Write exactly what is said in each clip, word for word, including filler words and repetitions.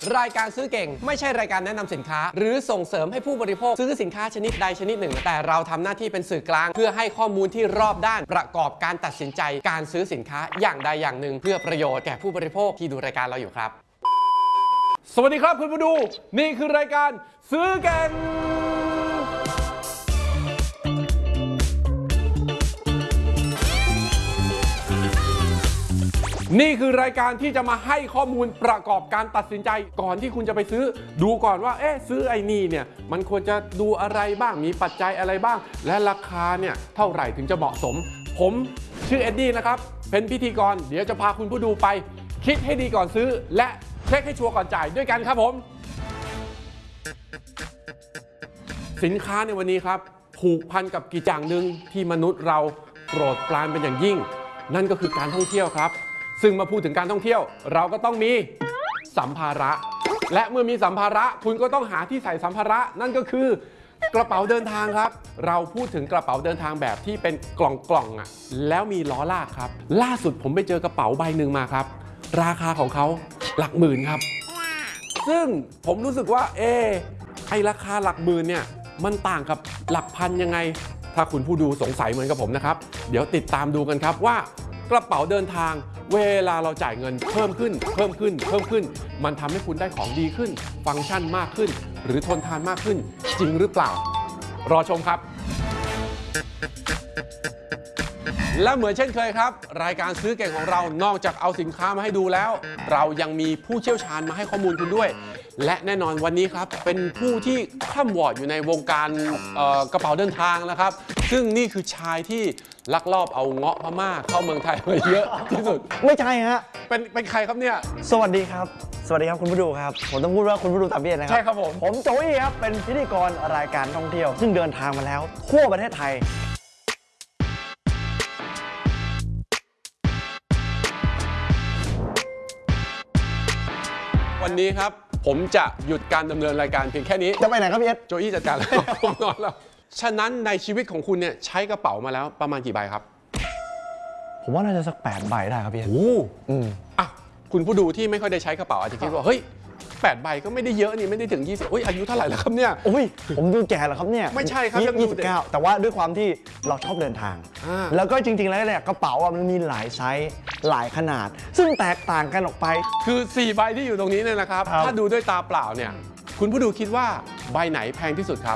รายการซื้อเก่งไม่ใช่รายการแนะนำสินค้าหรือส่งเสริมให้ผู้บริโภคซื้อสินค้าชนิดใดชนิดหนึ่งแต่เราทำหน้าที่เป็นสื่อกลางเพื่อให้ข้อมูลที่รอบด้านประกอบการตัดสินใจการซื้อสินค้าอย่างใดอย่างหนึ่งเพื่อประโยชน์แก่ผู้บริโภคที่ดูรายการเราอยู่ครับสวัสดีครับคุณผู้ดูนี่คือรายการซื้อเก่งนี่คือรายการที่จะมาให้ข้อมูลประกอบการตัดสินใจก่อนที่คุณจะไปซื้อดูก่อนว่าเอ๊ะซื้อไอ้นี่เนี่ยมันควรจะดูอะไรบ้างมีปัจจัยอะไรบ้างและราคาเนี่ยเท่าไหร่ถึงจะเหมาะสมผมชื่อเอ็ดดี้นะครับเป็นพิธีกรเดี๋ยวจะพาคุณผู้ดูไปคิดให้ดีก่อนซื้อและเช็คให้ชัวร์ก่อนจ่ายด้วยกันครับผมสินค้าในวันนี้ครับผูกพันกับกิจอย่างหนึ่งที่มนุษย์เราโปรดปรานเป็นอย่างยิ่งนั่นก็คือการท่องเที่ยวครับซึ่งมาพูดถึงการท่องเที่ยวเราก็ต้องมีสัมภาระและเมื่อมีสัมภาระคุณก็ต้องหาที่ใส่สัมภาระนั่นก็คือกระเป๋าเดินทางครับเราพูดถึงกระเป๋าเดินทางแบบที่เป็นกล่องๆอ่ะแล้วมีล้อลากครับล่าสุดผมไปเจอกระเป๋าใบหนึ่งมาครับราคาของเขาหลักหมื่นครับซึ่งผมรู้สึกว่าเอไอราคาหลักหมื่นเนี่ยมันต่างกับหลักพันยังไงถ้าคุณผู้ดูสงสัยเหมือนกับผมนะครับเดี๋ยวติดตามดูกันครับว่ากระเป๋าเดินทางเวลาเราจ่ายเงินเพิ่มขึ้นเพิ่มขึ้นเพิ่มขึ้นมันทำให้คุณได้ของดีขึ้นฟังก์ชันมากขึ้นหรือทนทานมากขึ้นจริงหรือเปล่ารอชมครับและเหมือนเช่นเคยครับรายการซื้อเก่งของเรานอกจากเอาสินค้ามาให้ดูแล้วเรายังมีผู้เชี่ยวชาญมาให้ข้อมูลคุณด้วยและแน่นอนวันนี้ครับเป็นผู้ที่คร่ำวอร์ดอยู่ในวงการกระเป๋าเดินทางนะครับซึ่งนี่คือชายที่ลักลอบเอาเงาะพม่าเข้าเมืองไทยมาเยอะที่สุดไม่ใช่ฮะเป็นเป็นใครครับเนี่ยสวัสดีครับสวัสดีครับคุณผู้ดูครับผมต้องพูดว่าคุณผู้ดูตามเบียดนะครับใช่ครับผมผมโจอี้ครับเป็นพิธีกรรายการท่องเที่ยวซึ่งเดินทางมาแล้วทั่วประเทศไทยวันนี้ครับผมจะหยุดการดำเนินรายการเพียงแค่นี้จะไปไหนครับพี่เอสโจอี้จัดการแล้วผมนอนแล้วฉะนั้นในชีวิตของคุณเนี่ยใช้กระเป๋ามาแล้วประมาณกี่ใบครับผมว่าน่าจะสักแปดใบได้ครับพี่เอสโอ้อืมอ่ะคุณผู้ดูที่ไม่ค่อยได้ใช้กระเป๋าอาจจะคิดว่าเฮ้ยแปดใบก็ไม่ได้เยอะนี่ไม่ได้ถึงยี่สิบโอ้ยอายุเท่าไหร่แล้วครับเนี่ยโอ้ยผมดูแก่แล้วครับเนี่ยไม่ใช่ครับยี่สิบเก้าแต่ว่าด้วยความที่เราชอบเดินทางแล้วก็จริงๆแล้วเนี่ยกระเป๋ามันมีหลายไซส์หลายขนาดซึ่งแตกต่างกันออกไปคือสี่ใบที่อยู่ตรงนี้เนี่ยนะครับถ้าดูด้วยตาเปล่าเนี่ยคุณผู้ดูคิดว่าใบไหนแพงที่สุดครับ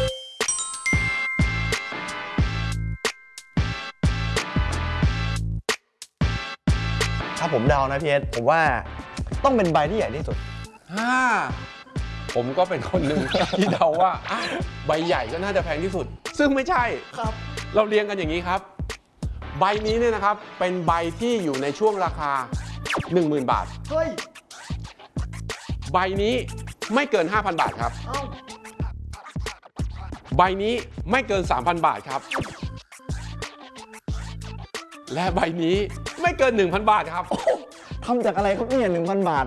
ถ้าผมเดานะพี่เอสผมว่าต้องเป็นใบที่ใหญ่ที่สุดฮ่าผมก็เป็นคนหนึ่งที่เดาว่าใบใหญ่ก็น่าจะแพงที่สุดซึ่งไม่ใช่ครับเราเรียงกันอย่างนี้ครับใบนี้เนี่ยนะครับเป็นใบที่อยู่ในช่วงราคา หนึ่งหมื่น บาทเฮ้ยใบนี้ไม่เกิน ห้าพัน บาทครับใบนี้ไม่เกิน สามพัน บาทครับและใบนี้ไม่เกิน หนึ่งพัน บาทครับทำจากอะไรครับเนี่ย หนึ่งพัน บาท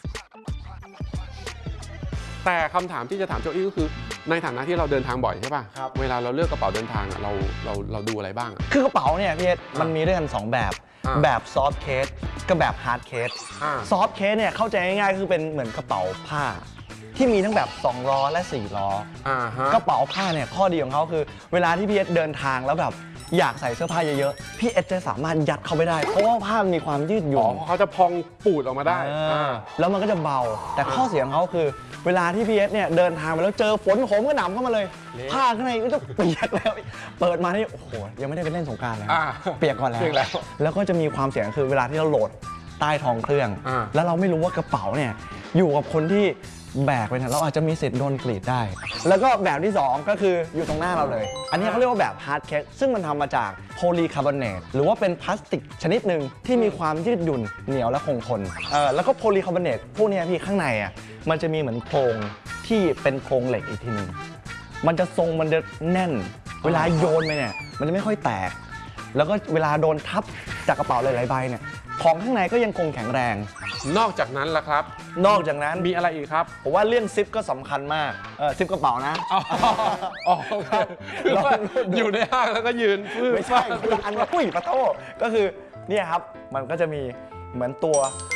แต่คำถามที่จะถามโจอี้ก็คือในฐานะที่เราเดินทางบ่อยใช่ป่ะครับเวลาเราเลือกกระเป๋าเดินทางเราเราเราดูอะไรบ้างคือกระเป๋าเนี่ยพี่เอสมันมีด้วยกันสองแบบแบบซอฟต์เคสกับแบบฮาร์ดเคสซอฟต์เคสเนี่ยเข้าใจง่ายๆคือเป็นเหมือนกระเป๋าผ้าที่มีทั้งแบบสองล้อและสี่ล้อกระเป๋าผ้าเนี่ยข้อดีของเขาคือเวลาที่พี่เอสเดินทางแล้วแบบอยากใส่เสื้อผ้าเยอะๆพี่เอสจะสามารถยัดเข้าไปได้เพราะว่าผ้ามีความยืดหยุ่นเขาจะพองปูดออกมาได้แล้วมันก็จะเบาแต่ข้อเสียของเขาคือเวลาที่พี่เอสเนี่ยเดินทางไปแล้วเจอฝนโหมกระหน่ำเข้ามาเลยผ้าข้างในก็จะเปียกแล้วเปิดมาที่โอ้โหยังไม่ได้ไปเล่นสงกรานต์เลยเปียกก่อนแล้วแล้วก็จะมีความเสี่ยงคือเวลาที่เราโหลดใต้ท้องเครื่องแล้วเราไม่รู้ว่ากระเป๋าเนี่ยอยู่กับคนที่แบกไปเนี่ยเราอาจจะมีสิทธิ์โดนกรีดได้แล้วก็แบบที่สองก็คืออยู่ตรงหน้าเราเลยอันนี้เขาเรียกว่าแบบฮาร์ดเคสซึ่งมันทำมาจากโพลีคาร์บอเนตหรือว่าเป็นพลาสติกชนิดหนึ่งที่มีความยืดหยุ่นเหนียวและคงทนเออแล้วก็โพลีคาร์บอเนตพวกนี้พี่ข้างในอ่ะมันจะมีเหมือนโครงที่เป็นโครงเหล็กอีกทีหนึ่งมันจะทรงมันจะแน่นเวลาโยนไปเนี่ยมันจะไม่ค่อยแตกแล้วก็เวลาโดนทับจากกระเป๋าหลายๆใบเนี่ยของข้างในก็ยังคงแข็งแรงนอกจากนั้นล่ะครับนอกจากนั้นมีอะไรอีกครับผมว่าเรื่องซิปก็สำคัญมากเออซิปกระเป๋านะอ๋อครับอยู่ในห้างแล้วก็ยืนไม่ใช่อันปุ้ยปะโต้ก็คือเนี่ยครับมันก็จะมีเหมือนตัว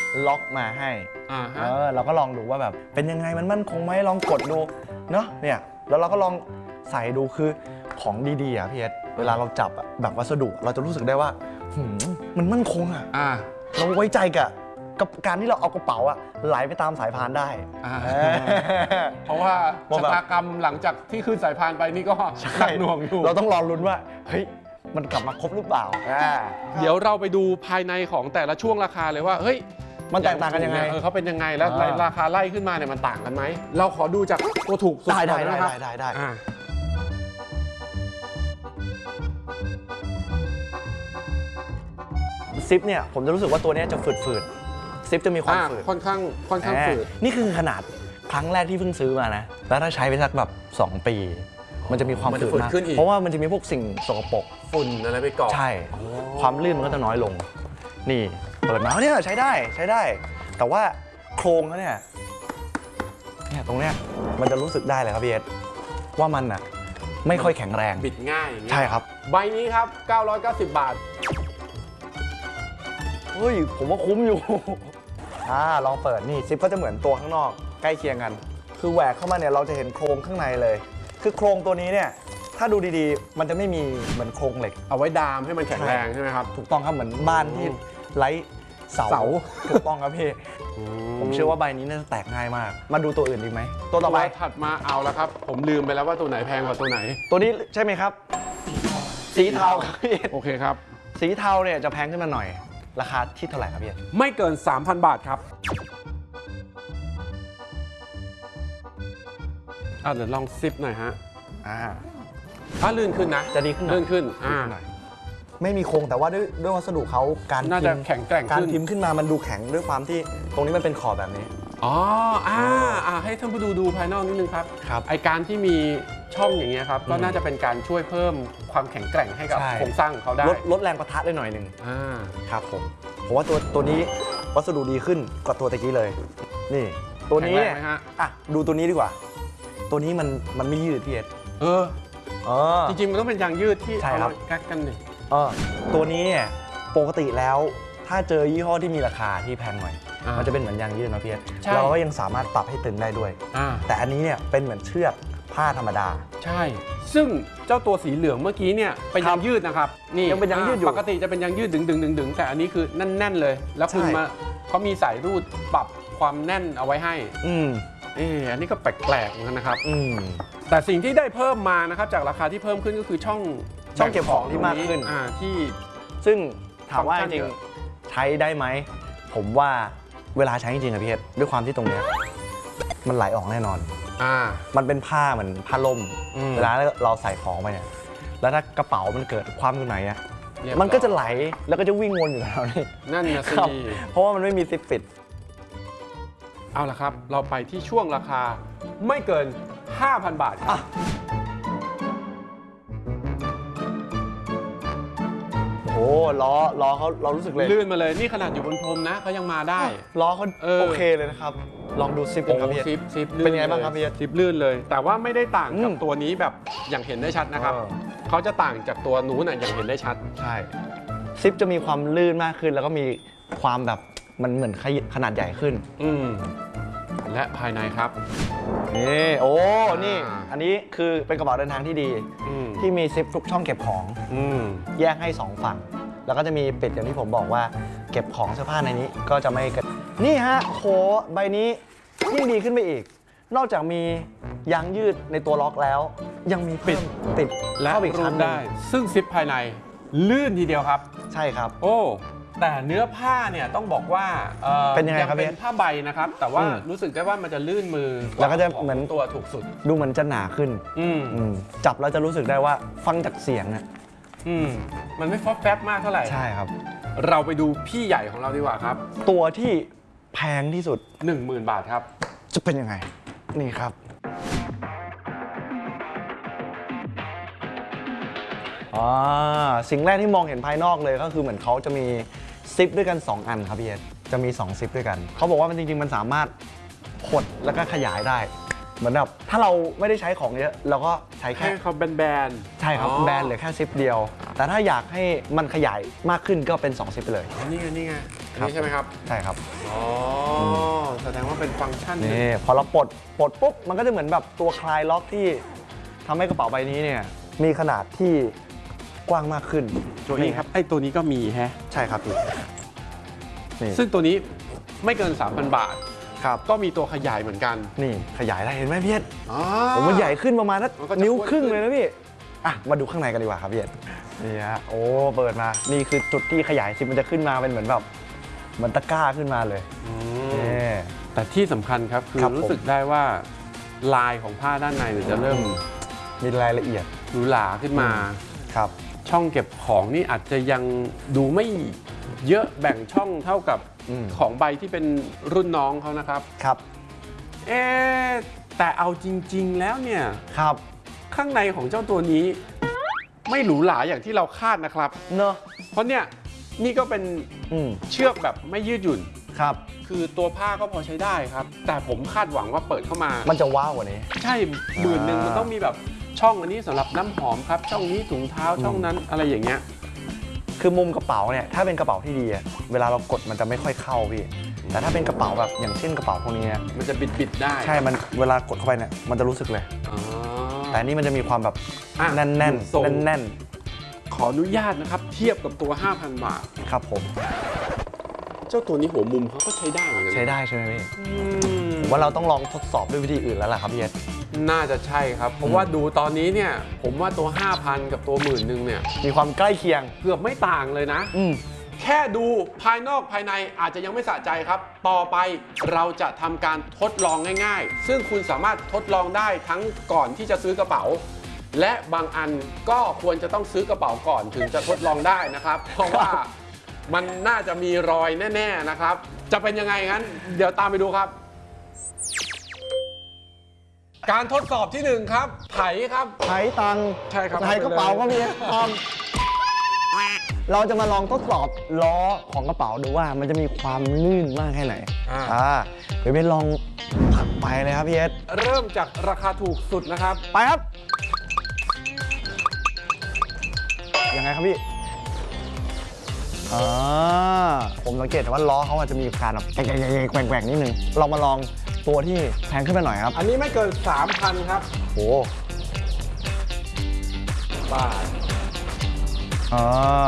ล็อกมาให้อ่าเอฮะอเราก็ลองดูว่าแบบเป็นยังไงมันมั่นคงไหมลองกดดูเนาะเนี่ยแล้วเราก็ลองใส่ดูคือของดีๆอ่ะพี่เอสเวลาเราจับอะแบบวัสดุเราจะรู้สึกได้ว่าหืมมันมั่นคงอ่ะอ่าเราไว้ใจกับกับการที่เราเอากระเป๋าอะไหลไปตามสายพานได้อ่าเออเพราะว่าว่าชะแบบตากรรมหลังจากที่ขึ้นสายพานไปนี่ก็หนักหน่วงอยู่เราต้องรอลุ้นว่าเฮ้ยมันกลับมาครบหรือเปล่าอ่าเดี๋ยวเราไปดูภายในของแต่ละช่วงราคาเลยว่าเฮ้ยมันแตกต่างกันยังไงเออเขาเป็นยังไงแล้วอ่าราคาไล่ขึ้นมาเนี่ยมันต่างกันไหมเราขอดูจากตัวถูกสุดได้ก่ได้อนได้นะครับได้ได้ได้อ่าซิปเนี่ยผมจะรู้สึกว่าตัวเนี้ยจะฝืดๆซิปจะมีความอ่าฝืดค่อนข้างค่อนข้างฝืดแหมนี่คือขนาดครั้งแรกที่เพิ่งซื้อมานะ แล้วถ้าใช้ไปสักแบบสองปี มันจะมีความมันจะฝืดฝืดมากขึ้นอีกเพราะว่ามันจะมีพวกสิ่งสกปรกฝุ่นอะไรไปเกาะใช่ ความลื่นมันก็จะน้อยลง นี่เปิดมาเนี่ยใช้ได้ใช้ได้ แต่ว่าโครงเขาเนี่ยเนี่ยตรงเนี้ยมันจะรู้สึกได้เลยครับพี่เอสว่ามันอ่ะไม่ค่อยแข็งแรงบิดง่ายอย่างเงี้ยใช่ครับใบนี้ครับเก้าร้อยเก้าสิบบาทเฮ้ยผมว่าคุ้มอยู่ อ่าลองเปิดนี่ซิปก็จะเหมือนตัวข้างนอกใกล้เคียงกัน คือแหวกเข้ามาเนี่ยเราจะเห็นโครงข้างในเลย คือโครงตัวนี้เนี่ยถ้าดูดีๆ มันจะไม่มีเหมือนโครงเหล็กเอาไว้ดามให้มันแข็งแรงใช่ไหมครับถูกต้องครับเหมือนบ้านที่ไร้เสาเสาถูกต้องครับพี่ ผมเชื่อว่าใบนี้น่าจะแตกง่ายมาก มาดูตัวอื่นดีไหม ตัวต่อไปถัดมาเอาแล้วครับ ผมลืมไปแล้วว่าตัวไหนแพงกว่าตัวไหนตัวนี้ใช่ไหมครับ สีเทาครับพี่โอเคครับสีเทาเนี่ยจะแพงขึ้นมาหน่อย ราคาที่เท่าไหร่ครับพี่ไม่เกิน สามพัน บาทครับอ่ะเดี๋ยวลองซิปหน่อยฮะอ่าถ้าลื่นขึ้นนะจะดีขึ้นหน่อยลื่นขึ้นอ่าหน่อยไม่มีโครงแต่ว่าด้วยด้วยวัสดุเขาการน่าจะพิมพ์แข็งแกร่งการขึ้นพิมพ์ขึ้นมามันดูแข็งด้วยความที่ตรงนี้มันเป็นขอบแบบนี้อ๋ออ่าอ่าให้ท่านผู้ดูดูภายนอกนิดนึงครับครับไอการที่มีช่องอย่างเงี้ยครับ ก็น่าจะเป็นการช่วยเพิ่มความแข็งแกร่งให้กับใช่โครงสร้างของเขาได้ลดลดแรงประทะได้หน่อยหนึ่งอ่าครับผมผมว่าตัวตัวนี้วัสดุดีขึ้นกว่าตัวตะกี้เลย นี่ ตัวนี้เนี่ยแข็งแรงไหมฮะอ่ะดูตัวนี้ดีกว่า ตัวนี้มันมันไม่ยืดพี่เอ็ดเออเออจริงๆ มันต้องเป็นยางยืดที่ใช่เอาครัมาบแก๊กกันนี่เออตัวนี้เนี่ยปกติแล้วถ้าเจอยี่ห้อที่มีราคาที่แพงหน่อยอ่ามัมันจะเป็นเหมือนยางยืดนะพี่เอ็ดใช่เราก็ยังสามารถปรับให้ตึงได้ด้วยอ่าแต่อันนี้เนี่ยเป็นเหมือนเชือกผ้าธรรมดาใช่ ซึ่งเจ้าตัวสีเหลืองเมื่อกี้เนี่ยเป็นครัยาบงยืดนะครับ นี่ยังเป็นยางยืดอยู่ปกติจะเป็นยางยืดดึงดึงดึงดึงแต่อันนี้คือแน่นๆเลย แล้วคุณใช่มาเขามีสายรูดปรับความแน่นเอาไว้ให้อืมเอออันนี้ก็แปลกๆเหมือนกันนะครับอืมแต่สิ่งที่ได้เพิ่มมานะครับจากราคาที่เพิ่มขึ้นก็คือช่องช่องเก็บของที่มากขึ้นอ่าที่ซึ่งถามว่าฟังก์ชันจริงเยอะๆใช้ได้ไหม ผมว่าเวลาใช้จริงๆอะพี่เอ็ดด้วยความที่ตรงเนี้ยมันไหลออกแน่นอนอ่ามันเป็นผ้าเหมือนผ้าล่มอืมเวลาเราใส่ของไปเนี่ย แล้วถ้ากระเป๋ามันเกิดความอยู่ไหนอะเรียบมันก็ร้อยจะไหลแล้วก็จะวิ่งวนอยู่แถวนี้นั่นนะสิครับเพราะว่ามันไม่มีซิปปิดเอาละครับ เราไปที่ช่วงราคาไม่เกิน ห้าพัน บาทครับโอ้โหล้อล้อเขาเรารู้สึกเลยลื่นมาเลยนี่ขนาดอยู่บนพรมนะเขายังมาได้ล้อเขาเออโอเคเลยนะครับ ลองดูซิปกันครับพี่เอ็ดซิปซิปลื่เป็นไงบ้างครับพี่ลเอ็ดซิปลื่นเลย แต่ว่าไม่ได้ต่างกับอืมตัวนี้แบบอย่างเห็นได้ชัดนะครับเออเขาจะต่างจากตัวนู้นน่ะอย่างเห็นได้ชัดใช่ ซิปจะมีความลื่นมากขึ้น แล้วก็มีความแบบมันเหมือนขนาดใหญ่ขึ้นอืมและภายในครับนี่โอ้อ่านี่นี่ อันนี้คือเป็นกระเป๋าเดินทางที่ดีอืมที่มีซิปทุกช่องเก็บของอืมแยกให้สองฝั่ง แล้วก็จะมีปิดอย่างที่ผมบอกว่าเก็บของเสื้อผ้าในนี้ก็จะไม่เกิดนี่ฮะโหใบนี้ยิ่งดีขึ้นไปอีก นอกจากมียางยืดในตัวล็อกแล้ว ยังมีปิดติดและเข้าไปอีกรูชั้นดหนึ่งได้ ซึ่งซิปภายในลื่นทีเดียวครับใช่ครับโอ้ แต่เนื้อผ้าเนี่ยต้องบอกว่าอ่อเป็นยังไงครับเป็นผ้าใบนะครับ แต่ว่าอืมรู้สึกได้ว่ามันจะลื่นมือแล้วก็จะของเหมือนตัวถูกสุดดูเหมือนจะหนาขึ้นอืมอืมจับแล้วจะรู้สึกได้ว่าฟังจากเสียงน่ะอืมมันไม่ฟอสแฟบมากเท่าไหร่ใช่ครับเราไปดูพี่ใหญ่ของเราดีกว่าครับตัวที่แพงที่สุดหนึ่งหมื่น บาทครับจะเป็นยังไง นี่ครับอ่าสิ่งแรกที่มองเห็นภายนอกเลยก็คือเหมือนเขาจะมีซิปด้วยกัน สอง อันครับพี่เอสจะมีสองซิปด้วยกัน เขาบอกว่ามันจริงๆ มันสามารถหดแล้วก็ขยายได้ เหมือนแบบถ้าเราไม่ได้ใช้ของเยอะเราก็ใช้แค่ให้เขาแบนๆใช่ครับอ๋อแบรนด์เหลือแค่ซิปเดียว แต่ถ้าอยากให้มันขยายมากขึ้นก็เป็นสองซิปไปเลยนี่ไงนี่ไงนี่ใช่ไหมครับใช่ครับอ๋อแสดงว่าเป็นฟังก์ชันนี่พอเราปลดปลดปุ๊บมันก็จะเหมือนแบบตัวคลายล็อกที่ทำให้กระเป๋าใบนี้เนี่ยมีขนาดที่กว้างมากขึ้นโจอี้ครับไอ้ตัวนี้ก็มีแฮะใช่ครับพี่ซึ่งตัวนี้ไม่เกิน สามพัน บาทครับก็มีตัวขยายเหมือนกันนี่ขยายได้เห็นไหมพี่เอ็ดผมมันใหญ่ขึ้นประมาณนั้นนิ้วครึ่งเลยนะพี่อ่ะมาดูข้างในกันดีกว่าครับพี่เอ็ดนี่ฮะโอ้เปิดมานี่คือจุดที่ขยายซิปมันจะขึ้นมาเป็นเหมือนแบบเหมือนตะกร้าขึ้นมาเลยแต่ที่สำคัญครับคือรู้สึกได้ว่าลายของผ้าด้านในจะเริ่มมีรายละเอียดหรูหราขึ้นมาครับช่องเก็บของนี่อาจจะยังดูไม่เยอะแบ่งช่องเท่ากับของใบที่เป็นรุ่นน้องเขานะครับครับเอ๊แต่เอาจริงๆแล้วเนี่ยครับข้างในของเจ้าตัวนี้ไม่หรูหราอย่างที่เราคาดนะครับเนอะเพราะเนี่ยนี่ก็เป็นเชือกแบบไม่ยืดหยุ่นครับคือตัวผ้าก็พอใช้ได้ครับแต่ผมคาดหวังว่าเปิดเข้ามามันจะว้าวกว่านี้ใช่หมื่นหนึ่งมันต้องมีแบบช่องอันนี้สำหรับน้ำหอมครับช่องนี้ถุงเท้าช่องนั้นอะไรอย่างเงี้ยคือมุมกระเป๋าเนี่ยถ้าเป็นกระเป๋าที่ดีเวลาเรากดมันจะไม่ค่อยเข้าพี่แต่ถ้าเป็นกระเป๋าแบบอย่างเช่นกระเป๋าพวกนี้มันจะบิดบิดได้ใช่มันเวลากดเข้าไปเนี่ยมันจะรู้สึกเลยแต่นี่มันจะมีความแบบแน่นแน่นแน่นขออนุญาตนะครับเทียบกับตัว ห้าพัน บาทครับผมเจ้าตัวนี้หัวมุมเขาก็ใช้ได้เหมือนกันใช้ได้ใช่ไหมพี่ว่าเราต้องลองทดสอบด้วยวิธีอื่นแล้วล่ะครับพี่เอสน่าจะใช่ครับเพราะว่าดูตอนนี้เนี่ยผมว่าตัว ห้าพัน กับตัวหมื่นหนึ่งเนี่ยมีความใกล้เคียงเกือบไม่ต่างเลยนะแค่ดูภายนอกภายในอาจจะยังไม่สะใจครับต่อไปเราจะทำการทดลองง่ายๆซึ่งคุณสามารถทดลองได้ทั้งก่อนที่จะซื้อกระเป๋าและบางอันก็ควรจะต้องซื้อกระเป๋าก่อนถึงจะทดลองได้นะครับเพราะว่ามันน่าจะมีรอยแน่ๆนะครับจะเป็นยังไงงั้นเดี๋ยวตามไปดูครับการทดสอบที่หนึ่งครับไถครับไถตังใช่ครับไถกระเป๋าก็มีตอนเราจะมาลองทดสอบล้อของกระเป๋าดูว่ามันจะมีความลื่นมากแค่ไหนอ่าเดี๋ยวไปลองผักไปเลยครับพี่เอสเริ่มจากราคาถูกสุดนะครับไปครับยังไงครับพี่อ่าผมสังเกตว่าล้อเขาอาจจะมีการแบบแกว่งๆนิดนึงเรามาลองตัวที่แพงขึ้นไปหน่อยครับอันนี้ไม่เกิน สามพัน ครับโอ้บาทอ่า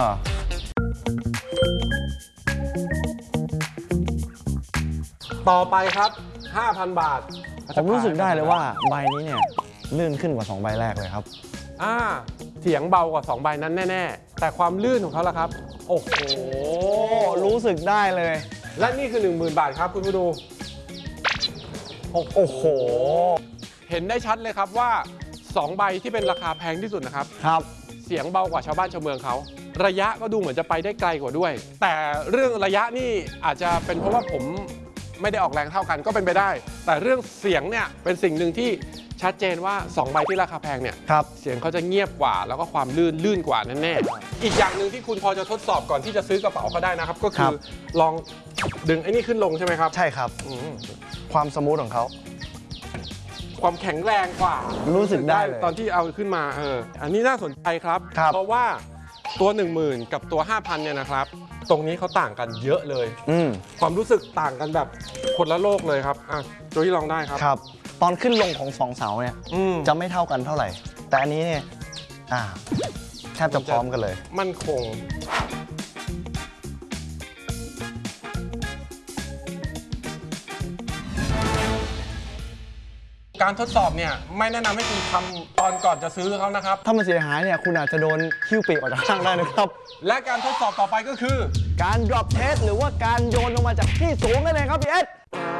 ต่อไปครับ ห้าพัน บาทผมรู้สึกได้เลยว่าใบนี้เนี่ยลื่นขึ้นกว่าสองใบแรกเลยครับอ่าเสียงเบากว่าสองใบนั้นแน่ๆแต่ความลื่นของเขาล่ะครับโอ้โหรู้สึกได้เลยและนี่คือ หนึ่งหมื่น บาทครับคุณผู้ดูโอ้โหเห็นได้ชัดเลยครับว่าสองใบที่เป็นราคาแพงที่สุดนะครับครับเสียงเบากว่าชาวบ้านชาวเมืองเขาระยะก็ดูเหมือนจะไปได้ไกลกว่าด้วยแต่เรื่องระยะนี่อาจจะเป็นเพราะว่าผมไม่ได้ออกแรงเท่ากันก็เป็นไปได้แต่เรื่องเสียงเนี่ยเป็นสิ่งหนึ่งที่ชัดเจนว่าสองใบที่ราคาแพงเนี่ยเสียงเขาจะเงียบกว่าแล้วก็ความลื่นลื่นกว่าแน่ๆอีกอย่างหนึ่งที่คุณพอจะทดสอบก่อนที่จะซื้อกระเป๋าเขาได้นะครับก็คือลองดึงไอ้นี่ขึ้นลงใช่ไหมครับใช่ครับความสมูทของเขาความแข็งแรงกว่ารู้สึกได้ตอนที่เอาขึ้นมาเอออันนี้น่าสนใจครับเพราะว่าตัว หนึ่งหมื่น กับตัว ห้าพัน เนี่ยนะครับตรงนี้เขาต่างกันเยอะเลยความรู้สึกต่างกันแบบคนละโลกเลยครับอ่ะโจที่ลองได้ครับครับตอนขึ้นลงของสองเสาเนี่ยจะไม่เท่ากันเท่าไหร่แต่อันนี้เนี่ยอ่าแทบจะพร้อมกันเลยมั่นคงการทดสอบเนี่ยไม่แนะนำให้คุณทำตอนก่อนจะซื้อเขานะครับถ้ามันเสียหายเนี่ยคุณอาจจะโดนคิ้วปีกออกจากข้างได้นะครับและการทดสอบต่อไปก็คือการ drop test หรือว่าการโยนลงมาจากที่สูงนั่นเองครับพี่เอส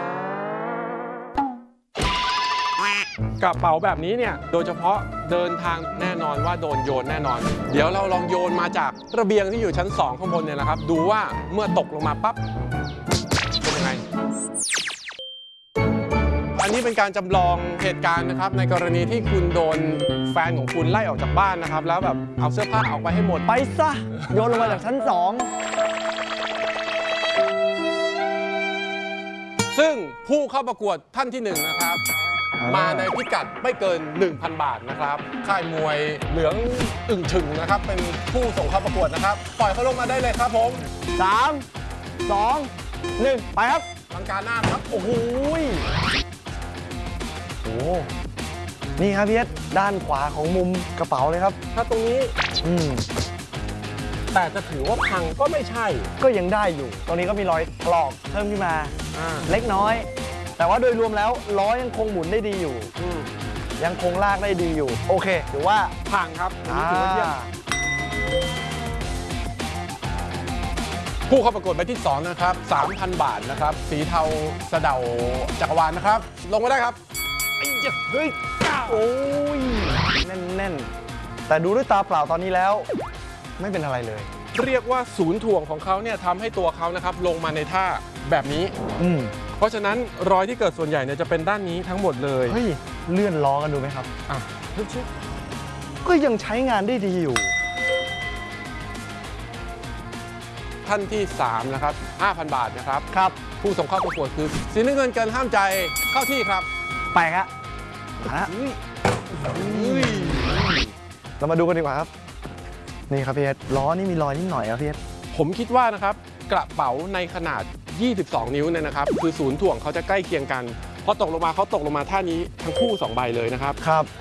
กระเป๋าแบบนี้เนี่ยโดยเฉพาะเดินทางแน่นอนว่าโดนโยนแน่นอนเดี๋ยวเราลองโยนมาจากระเบียงที่อยู่ชั้นสองข้างบนเนี่ยนะครับดูว่าเมื่อตกลงมาปั๊บเป็นยังไงอันนี้เป็นการจำลองเหตุการณ์นะครับในกรณีที่คุณโดนแฟนของคุณไล่ออกจากบ้านนะครับแล้วแบบเอาเสื้อผ้าออกไปให้หมดไปซะโยนลงมาจากชั้นสองซึ่งผู้เข้าประกวดท่านที่หนึ่งนะครับมาในพิกัดไม่เกิน หนึ่งพัน บาทนะครับค่ายมวยเหลืองอึ่งถึงนะครับเป็นผู้ส่งเข้าประกวดนะครับปล่อยเขาลงมาได้เลยครับผมสามสอง หนึ่งไปครับลังการหน้าครับโอ้โหยโอ้โหนี่ครับพี่เอสด้านขวาของมุมกระเป๋าเลยครับถ้าตรงนี้อืมแต่จะถือว่าพังก็ไม่ใช่ก็ยังได้อยู่ ตรงนี้ก็มีรอยถลอกเพิ่มขึ้นมาอ่าเล็กน้อย แต่ว่าโดยรวมแล้วล้อยังคงหมุนได้ดีอยู่อืมยังคงลากได้ดีอยู่ โอเคถือว่าพังครับอันนี้ถือว่าเยี่ยม ผู้เข้าประกวดใบที่สองนะครับ สามพัน บาทนะครับ สีเทาสะเดาจักรวาลนะครับ ลงมาได้ครับไอ้เจ้าเฮ้ยก้าวโอ้ยแน่นๆ แต่ดูด้วยตาเปล่าตอนนี้แล้ว ไม่เป็นอะไรเลยเรียกว่าศูนย์ถ่วงของเขาเนี่ยทำให้ตัวเขานะครับลงมาในท่าแบบนี้อืมเพราะฉะนั้นรอยที่เกิดส่วนใหญ่เนี่ยจะเป็นด้านนี้ทั้งหมดเลยเฮ้ย เลื่อนล้อกันดูไหมครับอ่ะเฮ้ยชิก็ยังใช้งานได้ดีอยู่ท่านที่ สาม นะครับ ห้าพัน บาทนะครับครับผู้ส่งเข้าประกวดคือสีน้ำเงินเกินห้ามใจเข้าที่ครับไปครับมาละเรามาดูกันดีกว่าครับ นี่ครับพี่เอสล้อนี่มีรอยนิดหน่อยครับพี่เอสผมคิดว่านะครับกระเป๋าในขนาด ยี่สิบสอง นิ้วเนี่ยนะครับ คือศูนย์ถ่วงเขาจะใกล้เคียงกันพอตกลงมาเขาตกลงมาท่านี้ทั้งคู่สองใบเลยนะครับครับ